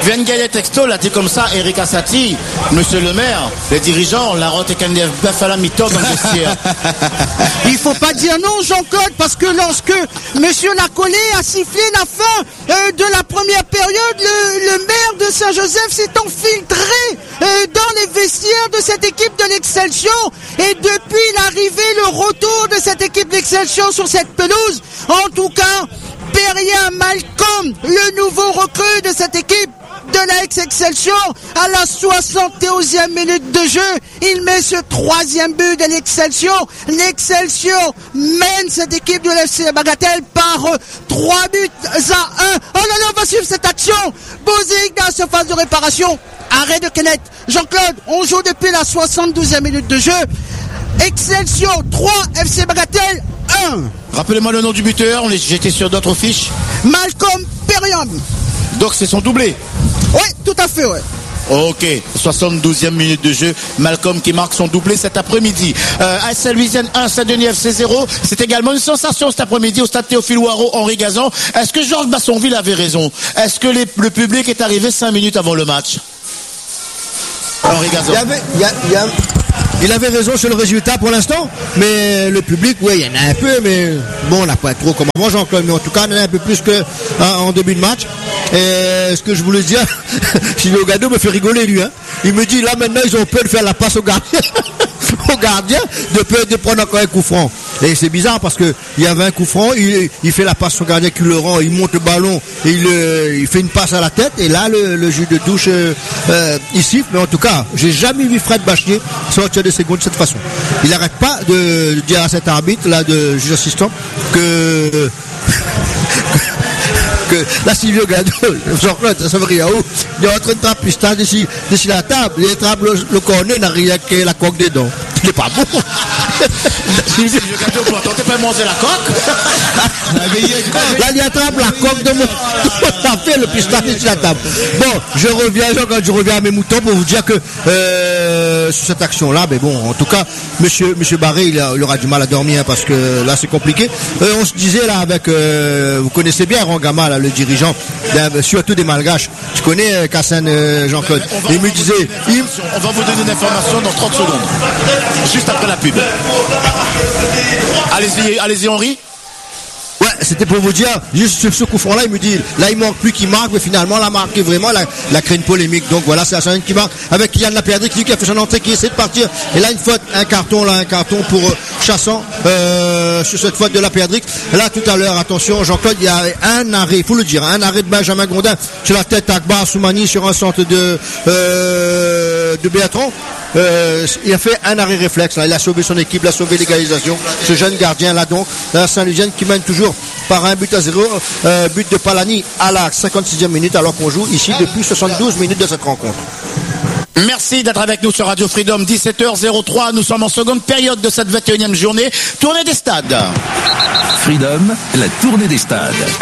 Vienne gagner texto, là, t'es comme ça, Eric Assati, monsieur le maire, les dirigeants, la rote et Kandiev Bafala Mito dans le vestiaire. Il faut pas dire non, Jean-Claude, parce que lorsque monsieur Lacolé a sifflé la fin de la première période, le maire de Saint-Joseph s'est infiltré dans les vestiaires de cette équipe de l'Excelsior. Et depuis l'arrivée, le retour de cette équipe d'Excelsior sur cette pelouse, en tout cas, Perrien Malcolm, le nouveau recrue de cette équipe de la ex-Excelsior, à la 71e minute de jeu, il met ce 3e but de l'Excelsior. L'Excelsior mène cette équipe de l'FC Bagatelle par 3 buts à 1. Oh là là, on va suivre cette action. Bozic dans sa phase de réparation. Arrêt de Kenneth. Jean-Claude, on joue depuis la 72e minute de jeu. Excelsior 3, FC Bagatelle 1. Rappelez-moi le nom du buteur, j'étais sur d'autres fiches. Malcolm Perriam. Donc c'est son doublé. Oui, tout à fait, ouais. Ok, 72e minute de jeu, Malcolm qui marque son doublé cet après-midi. ASL Louisiane 1, Saint-Denis FC 0, c'est également une sensation cet après-midi au stade Théophile Ouarot, Henri Gazan. Est-ce que Georges Bassonville avait raison? Est-ce que le public est arrivé 5 minutes avant le match? Henri Gazan. Il avait raison sur le résultat pour l'instant, mais le public, oui, il y en a un peu, mais bon, on n'a pas trop comme avant, Jean-Claude, mais en tout cas, on en a un peu plus qu'en début de match. Et ce que je voulais dire, Silvio Gado me fait rigoler, lui. Hein. Il me dit, là, maintenant, ils ont peur de faire la passe au gardien. Au gardien, de prendre encore un coup franc. Et c'est bizarre parce que il y avait un coup franc, il fait la passe au gardien qui le rend, il monte le ballon, et il fait une passe à la tête, et là, le jus de douche, il siffle. Mais en tout cas, j'ai jamais vu Fred Bachetier sortir de secondes de cette façon. Il n'arrête pas de dire à cet arbitre, là, de juge assistant, que là, Silvio Gado, Jean-Claude, ça veut rien où, il est en train de trapper d'ici la table, il trappe le cornet, n'a rien que la coque dedans. Il n'est pas bon. Silvio Gado, pour attendre, t'es pas manger la coque? Là, il attrape la coque de mon tapé, le pistache sur la table. Bon, je reviens à mes moutons pour vous dire que sur cette action-là, mais bon, en tout cas, monsieur Barré, il aura du mal à dormir hein, parce que là, c'est compliqué. On se disait là avec, vous connaissez bien Rangama, là, le dirigeant, surtout des Malgaches. Tu connais Kassan Jean-Claude. Il me disait... On va vous donner une information dans 30 secondes. Juste après la pub. Allez-y Henri. Ouais, c'était pour vous dire, juste sur ce coup franc là, il me dit, là il manque plus qu'il marque, mais finalement il a marqué vraiment, la créé une polémique. Donc voilà, c'est la chaîne qui marque avec Kylian Laperdry qui a fait son entrée, qui essaie de partir. Et là une faute, un carton pour Chassan sur cette faute de Laperdry. Là tout à l'heure, attention Jean-Claude, il y a un arrêt, il faut le dire, un arrêt de Benjamin Gondin sur la tête d'Akbar Soumani sur un centre de Béatron. Il a fait un arrêt réflexe, là. Il a sauvé son équipe, il a sauvé l'égalisation. Ce jeune gardien là donc, la Saint-Louisienne qui mène toujours par 1 but à 0, but de Palani à la 56e minute alors qu'on joue ici depuis 72 minutes de cette rencontre. Merci d'être avec nous sur Radio Freedom, 17h03, nous sommes en seconde période de cette 21e journée, tournée des stades. Freedom, la tournée des stades.